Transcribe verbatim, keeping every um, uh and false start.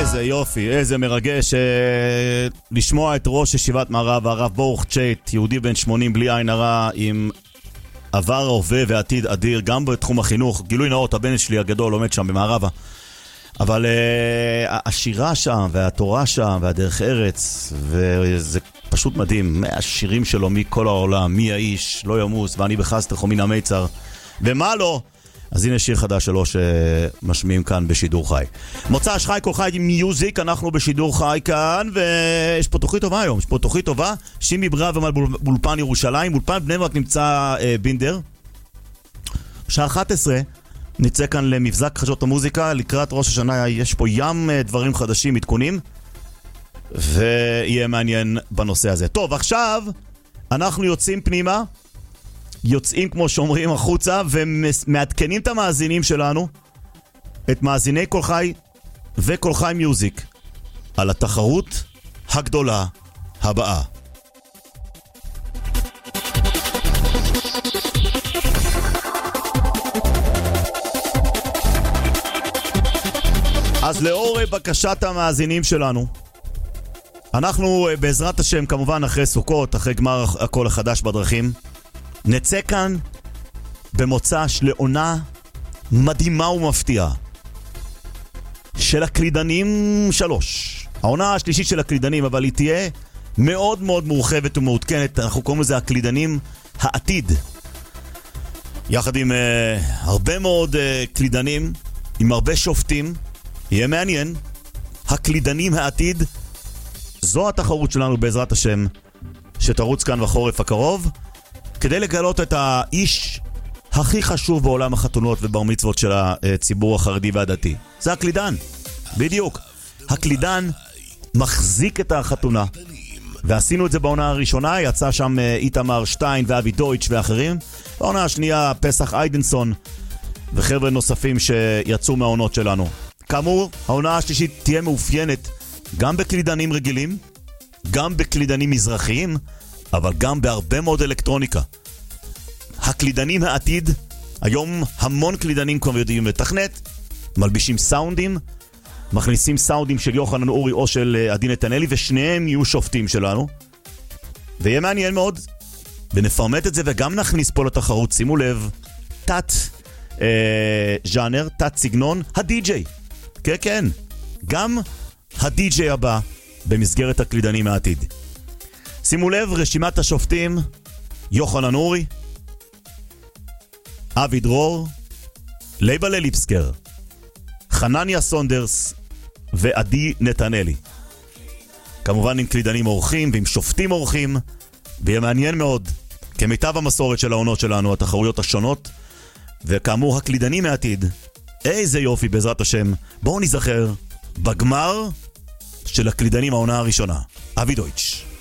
איזה יופי, איזה מרגש אה, לשמוע את ראש ישיבת מערב, הרב ברוך צ'ייט, יהודי בן שמונים בלי עין הרע, עם עבר, הווה ועתיד אדיר, גם בתחום החינוך. גילוי נאות, הבן שלי הגדול עומד שם במערבה, אבל אה, השירה שם והתורה שם והדרך ארץ, וזה פשוט מדהים. השירים שלו מכל העולם, מי האיש לא ימוס ואני בחסד חומין המיצר ומה לא. אז הנה שיר חדש שלו שמשמיעים כאן בשידור חי. מוצא שחי כל חי מיוזיק, אנחנו בשידור חי כאן, ויש פה תוכנית טובה היום, יש פה תוכנית טובה. שימי ברב באולפן ירושלים, אולפן בני ברק נמצא אה, בינדר. שעה אחת עשרה נצא כאן למבזק חדשות המוזיקה, לקראת ראש השנה יש פה ים אה, דברים חדשים, עדכונים, ויהיה מעניין בנושא הזה. טוב, עכשיו אנחנו יוצאים פנימה, יוצאים כמו שאומרים החוצה, ומעדכנים את המאזינים שלנו, את מאזיני כל חי וכל חי מיוזיק, על התחרות הגדולה הבאה. אז לאור בקשת המאזינים שלנו, אנחנו בעזרת השם כמובן אחרי סוכות, אחרי גמר הכל החדש בדרכים, נצא כאן במוצ"ש לעונה מדהימה ומפתיעה של הקלידנים שלוש. העונה השלישית של הקלידנים, אבל היא תהיה מאוד מאוד מורחבת ומעודכנת. אנחנו קוראים לזה הקלידנים העתיד, יחד עם uh, הרבה מאוד uh, קלידנים, עם הרבה שופטים. יהיה מעניין. הקלידנים העתיד, זו התחרות שלנו בעזרת השם, שתרוץ כאן בחורף הקרוב, כדי לגלות את האיש הכי חשוב בעולם החתונות ובר מצוות של הציבור החרדי והדתי. זה הקלידן, בדיוק. הקלידן מחזיק את החתונה, ועשינו את זה בעונה הראשונה, יצא שם איתמר שטיין ואבי דויטש ואחרים. בעונה השנייה פסח איידנסון וחבר'ה נוספים שיצאו מהעונות שלנו. כאמור, העונה השלישית תהיה מאופיינת גם בקלידנים רגילים, גם בקלידנים מזרחיים, אבל גם בהרבה מאוד אלקטרוניקה. הקלידנים העתיד, היום המון קלידנים כבר יודעים לתכנת, מלבישים סאונדים, מכניסים סאונדים של יוחנן אורי או של עדי נתנאלי, ושניהם יהיו שופטים שלנו. ויהיה מעניין מאוד, ונפרמט את זה וגם נכניס פה לתחרות, שימו לב, תת אה, ז'אנר, תת סגנון, הדי-ג'יי. כן, כן, גם הדי-ג'יי הבא במסגרת הקלידנים העתיד. שימו לב, רשימת השופטים: יוחנן אורי, אבי דרור, לייבל ליפסקר, חנניה סונדרס ועדי נתנאלי. כמובן עם קלידנים אורחים ועם שופטים אורחים, ויהיה מעניין מאוד, כמיטב המסורת של העונות שלנו, התחרויות השונות. וכאמור, הקלידנים מהעתיד, איזה יופי בעזרת השם. בואו נזכר בגמר של הקלידנים העונה הראשונה. אבי דויטש.